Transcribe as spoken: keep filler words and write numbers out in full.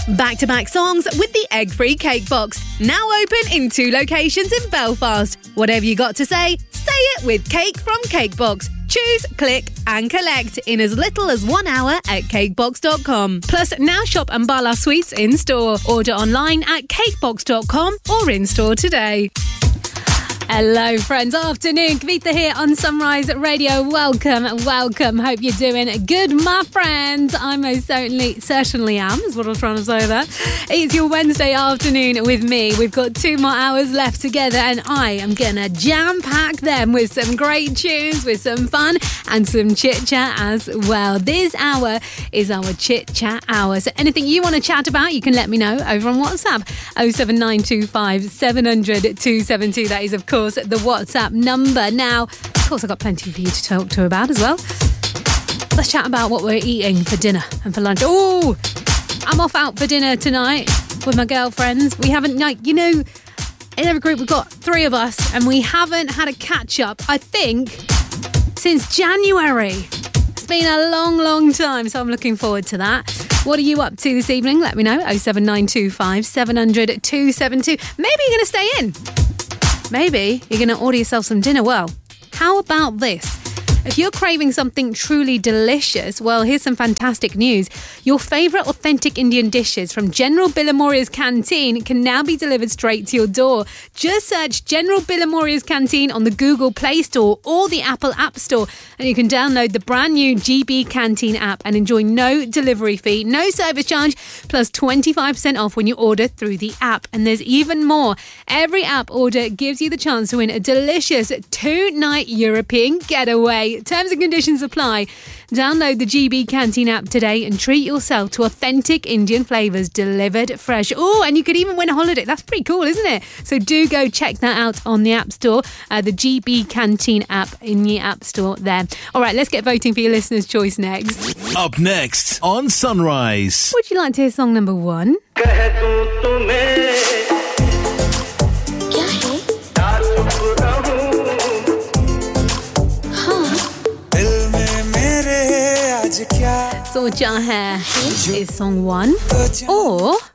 Back-to-back songs with the egg-free cake box. Now open in two locations in Belfast. Whatever you got to say, say it with Cake from Cakebox. Choose, click and collect in as little as one hour at cakebox dot com. Plus, now shop Ambala Sweets in-store. Order online at cakebox dot com or in-store today. Hello, friends. Afternoon. Kavita here on Sunrise Radio. Welcome, welcome. Hope you're doing good, my friends. I most certainly, certainly am, is what I'm trying to say there. It's your Wednesday afternoon with me. We've got two more hours left together, and I am going to jam-pack them with some great tunes, with some fun, and some chit-chat as well. This hour is our chit-chat hour. So anything you want to chat about, you can let me know over on WhatsApp. oh seven nine two five seven hundred two seven two. That is, of course, the WhatsApp number. Now, of course, I've got plenty for you to talk to about as well. Let's chat about what we're eating for dinner and for lunch. Oh, I'm off out for dinner tonight with my girlfriends. We haven't, like, you know, in every group we've got three of us and we haven't had a catch-up, I think, since January. It's been a long, long time, so I'm looking forward to that. What are you up to this evening? Let me know. oh seven nine two five seven hundred two seven two. Maybe you're going to stay in. Maybe you're going to order yourself some dinner. Well, how about this? If you're craving something truly delicious, well, here's some fantastic news. Your favourite authentic Indian dishes from General Billamoria's Canteen can now be delivered straight to your door. Just search General Billamoria's Canteen on the Google Play Store or the Apple App Store, and you can download the brand new G B Canteen app and enjoy no delivery fee, no service charge, plus twenty-five percent off when you order through the app. And there's even more. Every app order gives you the chance to win a delicious two-night European getaway. Terms and conditions apply. Download the G B Canteen app today and treat yourself to authentic Indian flavours delivered fresh. Oh, and you could even win a holiday. That's pretty cool, isn't it? So do go check that out on the App Store, uh, the G B Canteen app in the App Store there. All right, let's get voting for your listener's choice next. Up next on Sunrise. Would you like to hear song number one? Socha Hai is song one. Or